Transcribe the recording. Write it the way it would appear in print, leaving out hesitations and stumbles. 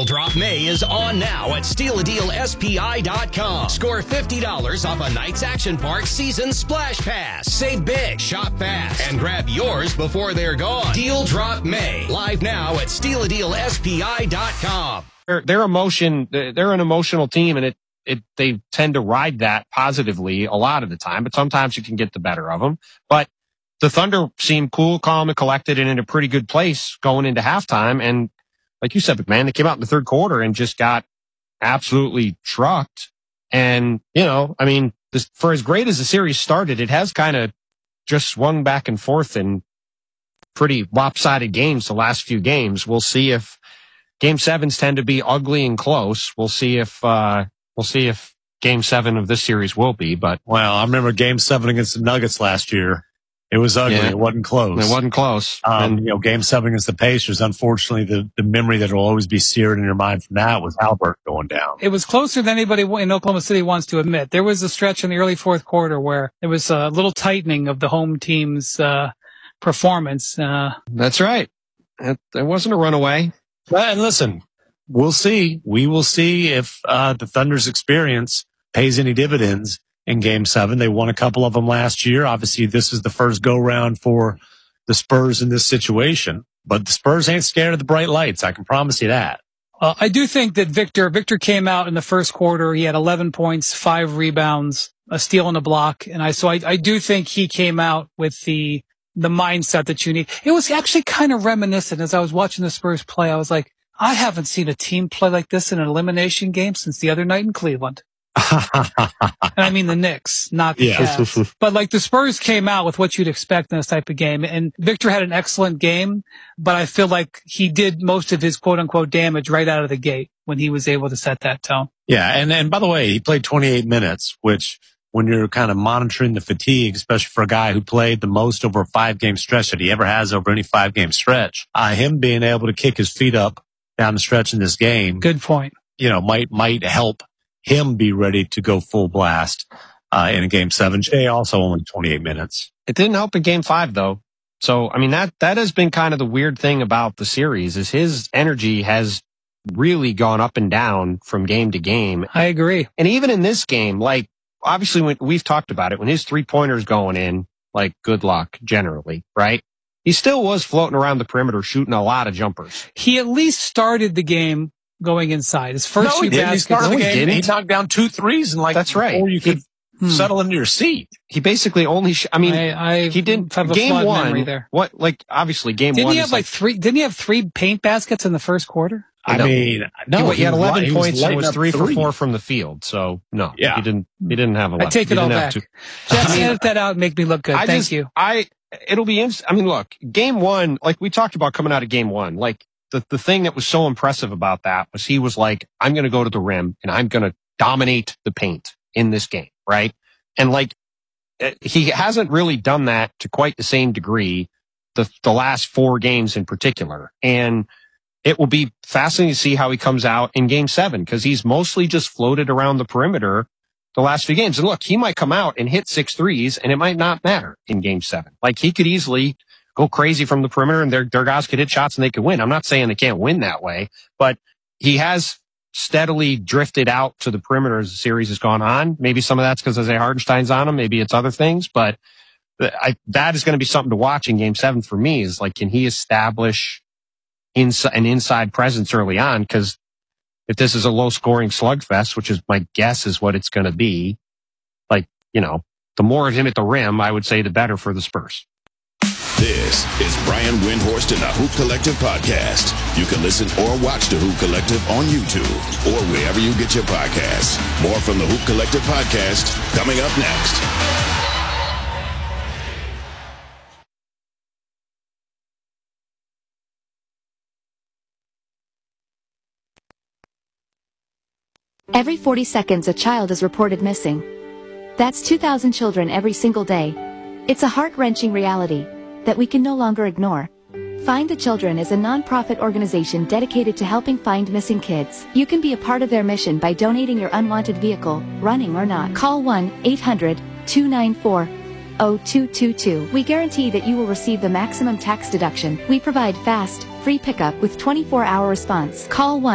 Deal Drop May is on now at StealADealSPI.com. Score $50 off a Knights Action Park season splash pass. Save big, shop fast, and grab yours before they're gone. Deal Drop May. Live now at StealADealSPI.com. They're an emotional team, and they tend to ride that positively a lot of the time, but sometimes you can get the better of them. But the Thunder seemed cool, calm, and collected and in a pretty good place going into halftime. And like you said, McMahon, they came out in the third quarter and just got absolutely trucked. And, for as great as the series started, it has kind of just swung back and forth in pretty lopsided games the last few games. We'll see if Game 7s tend to be ugly and close. We'll see if Game 7 of this series will be. But I remember Game 7 against the Nuggets last year. It was ugly. Yeah. It wasn't close. It wasn't close. Game 7 against the Pacers, unfortunately, the memory that will always be seared in your mind from that was Albert going down. It was closer than anybody in Oklahoma City wants to admit. There was a stretch in the early fourth quarter where there was a little tightening of the home team's performance. That's right. It wasn't a runaway. And listen, we'll see. We will see if the Thunder's experience pays any dividends in Game 7. They won a couple of them last year. Obviously, this is the first go-round for the Spurs in this situation. But the Spurs ain't scared of the bright lights. I can promise you that. I do think that Victor came out in the first quarter. He had 11 points, 5 rebounds, a steal and a block. And I do think he came out with the mindset that you need. It was actually kind of reminiscent. As I was watching the Spurs play, I was like, I haven't seen a team play like this in an elimination game since the other night in Cleveland. And I mean the Knicks, not the Cavs. But like the Spurs came out with what you'd expect in this type of game. And Victor had an excellent game, but I feel like he did most of his quote unquote damage right out of the gate when he was able to set that tone. Yeah. And by the way, he played 28 minutes, which when you're kind of monitoring the fatigue, especially for a guy who played the most over a 5-game stretch that he ever has over any 5-game stretch, him being able to kick his feet up down the stretch in this game. Good point. Might help him be ready to go full blast in a Game 7. Jay also only 28 minutes. It didn't help in Game 5, though. So, that has been kind of the weird thing about the series is his energy has really gone up and down from game to game. I agree. And even in this game, obviously when we've talked about it, when his 3-pointers going in, good luck generally, right? He still was floating around the perimeter shooting a lot of jumpers. He at least started the game going inside. His first few baskets. He started the game. He knocked down 2 threes and that's right. Before you could settle into your seat. He basically only. He didn't have a game one there. Obviously game didn't one. He have three? Didn't he have 3 paint baskets in the first quarter? No. He had 11 points and was 3 for 4 from the field. So no, he didn't have 11. I take it all back. Jackson, edit that out and make me look good. Thank you. It'll be interesting. Look, Game 1, like we talked about coming out of Game 1, the thing that was so impressive about that was he was like, I'm going to go to the rim and I'm going to dominate the paint in this game, right? And he hasn't really done that to quite the same degree the last 4 games in particular. And it will be fascinating to see how he comes out in Game 7 because he's mostly just floated around the perimeter the last few games. And look, he might come out and hit 6 threes and it might not matter in Game 7. He could easily go crazy from the perimeter and their guys could hit shots and they could win. I'm not saying they can't win that way, but he has steadily drifted out to the perimeter as the series has gone on. Maybe some of that's because Isaiah Hartenstein's on him. Maybe it's other things, but that is going to be something to watch in Game 7 for me is can he establish an inside presence early on? Because if this is a low scoring slugfest, which is my guess is what it's going to be, the more of him at the rim, I would say the better for the Spurs. This is Brian Windhorst and the Hoop Collective podcast. You can listen or watch the Hoop Collective on YouTube or wherever you get your podcasts. More from the Hoop Collective podcast coming up next. Every 40 seconds, a child is reported missing. That's 2,000 children every single day. It's a heart-wrenching reality that we can no longer ignore. Find the Children is a non-profit organization dedicated to helping find missing kids. You can be a part of their mission by donating your unwanted vehicle, running or not. Call 1-800-294-0222. We guarantee that you will receive the maximum tax deduction. We provide fast, free pickup with 24-hour response. Call 1